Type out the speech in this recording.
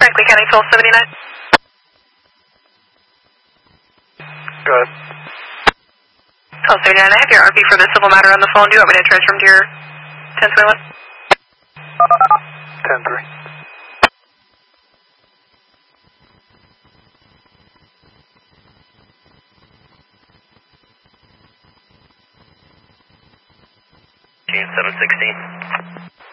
Franklin County 1279. Go ahead. 1279, I have your RP for the civil matter on the phone. Do you want me to transfer him to your 1021? 10-3. Gene 716.